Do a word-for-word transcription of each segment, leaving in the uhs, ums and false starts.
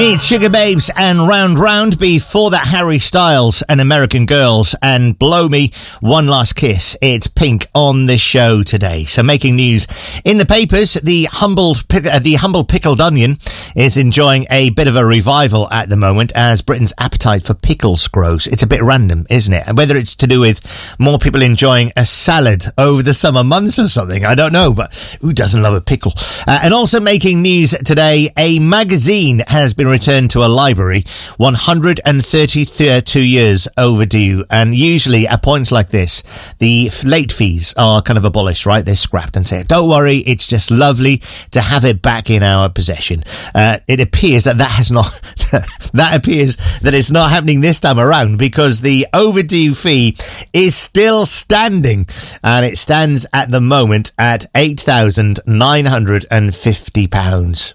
It's Sugar Babes and Round Round. Before that, Harry Styles and American Girls and Blow Me, One Last Kiss. It's Pink on this show today. So making news in the papers, the humble, uh, the humble pickled onion is enjoying a bit of a revival at the moment as Britain's appetite for pickles grows. It's a bit random, isn't it? And whether it's to do with more people enjoying a salad over the summer months or something, I don't know, but who doesn't love a pickle? Uh, and also making news today, a magazine has been returned to a library, one hundred thirty-two years overdue. And usually at points like this, the late fees are kind of abolished, right? They're scrapped and say, don't worry, it's just lovely to have it back in our possession. Uh, it appears that that has not, that appears that it's not happening this time around, because the overdue fee is still standing, and it stands at the moment at eight thousand nine hundred fifty pounds.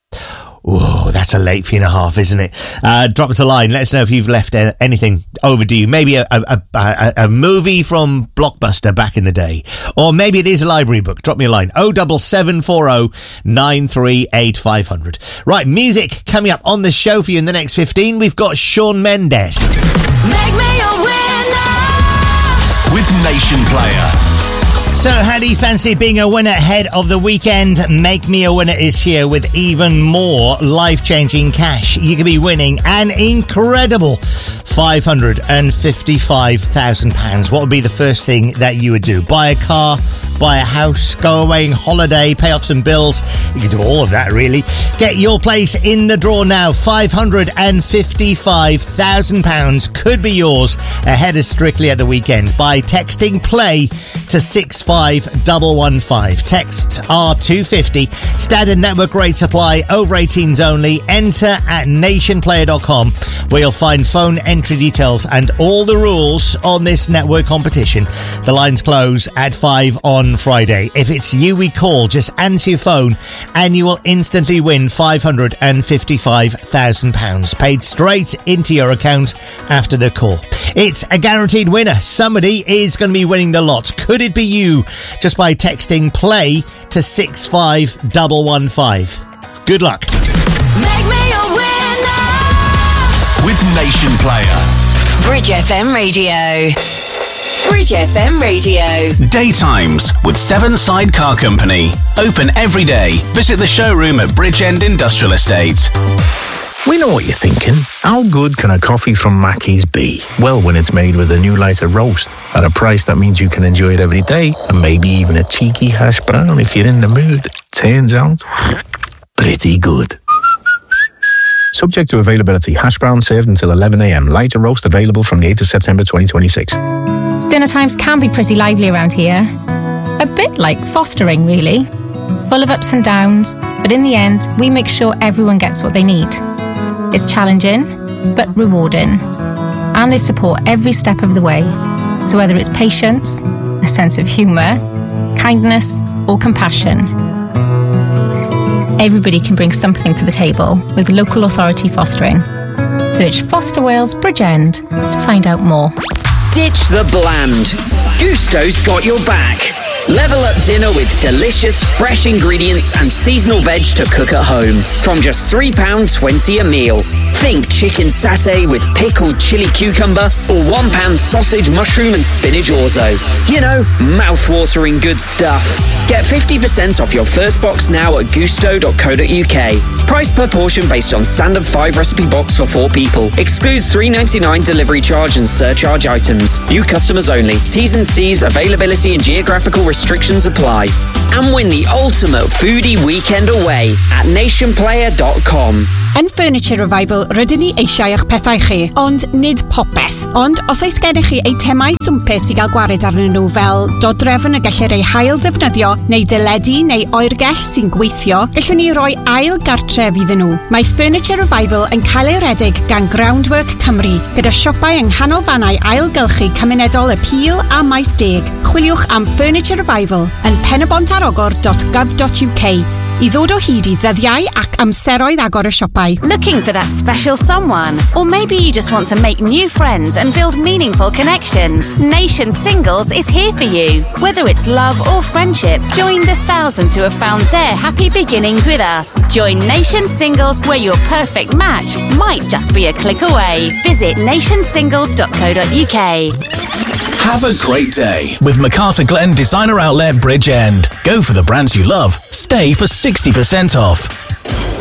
Whoa, that's a late fee and a half, isn't it? Uh, drop us a line. Let us know if you've left anything overdue. Maybe a, a, a, a movie from Blockbuster back in the day. Or maybe it is a library book. Drop me a line. oh seven seven four oh nine three eight five hundred. Right, music coming up on the show for you in the next fifteen. We've got Shawn Mendes. Make me a winner with Nation Player. So how do you fancy being a winner ahead of the weekend? Make Me a Winner is here with even more life-changing cash. You could be winning an incredible five hundred fifty-five thousand pounds. What would be the first thing that you would do? Buy a car, buy a house, go away on holiday, pay off some bills. You could do all of that, really. Get your place in the draw now. five hundred fifty-five thousand pounds could be yours ahead of Strictly at the Weekend by texting play to six five one one five. Text R two fifty. Standard network rates apply. Over eighteens only. Enter at nation player dot com, where you'll find phone entry details and all the rules on this network competition. The lines close at five on Friday. If it's you we call, just answer your phone and you will instantly win five hundred fifty-five thousand pounds paid straight into your account after the call. It's a guaranteed winner. Somebody is going to be winning the lot. Could it be you? Just by texting play to six five one one five. Good luck. Make me a winner with Nation Player. Bridge F M Radio. Bridge F M Radio. Daytimes with Seven Side Car Company. Open every day. Visit the showroom at Bridgend Industrial Estate. We know what you're thinking. How good can a coffee from Mackey's be? Well, when it's made with a new lighter roast at a price that means you can enjoy it every day, and maybe even a cheeky hash brown if you're in the mood. Turns out, pretty good. Subject to availability. Hash brown served until eleven a.m. Lighter roast available from the eighth of September twenty twenty-six. Dinner times can be pretty lively around here. A bit like fostering, really. Full of ups and downs, but in the end, we make sure everyone gets what they need. It's challenging, but rewarding. And they support every step of the way. So whether it's patience, a sense of humour, kindness, or compassion, everybody can bring something to the table with local authority fostering. Search Foster Wales Bridgend to find out more. Ditch the bland. Gusto's got your back. Level up dinner with delicious, fresh ingredients and seasonal veg to cook at home. From just three pounds twenty a meal. Think chicken satay with pickled chili cucumber or one pound sausage, mushroom and spinach orzo. You know, mouth-watering good stuff. Get fifty percent off your first box now at gusto dot co dot uk. Price per portion based on standard five recipe box for four people. Excludes three ninety-nine delivery charge and surcharge items. New customers only. T's and C's, availability and geographical restrictions apply. And win the ultimate foodie weekend away at nation player dot com. Yn Furniture Revival, rydyn ni eisiau eich pethau chi, ond nid popeth. Ond os oes gennych chi eitemau swmpus i gael gwared arnyn nhw fel dodrefn y gellir ei hail ddefnyddio, neu deledu neu oergell sy'n gweithio, gallwn ni roi ail gartref iddyn nhw. Mae Furniture Revival yn cael ei redig gan Groundwork Cymru, gyda siopau yng nghanolfannau ailgylchu cymunedol y Peel a Maes Deg. Chwiliwch am Furniture Revival yn penybontarogor dot gov dot uk i ddod o hyd i ddyddiau ac amseroedd agor y siopau. Looking for that special someone? Or maybe you just want to make new friends and build meaningful connections? Nation Singles is here for you. Whether it's love or friendship, join the thousands who have found their happy beginnings with us. Join Nation Singles, where your perfect match might just be a click away. Visit nation singles dot co dot uk. Have a great day with MacArthur Glen Designer Outlet Bridge End. Go for the brands you love. Stay for sixty percent off.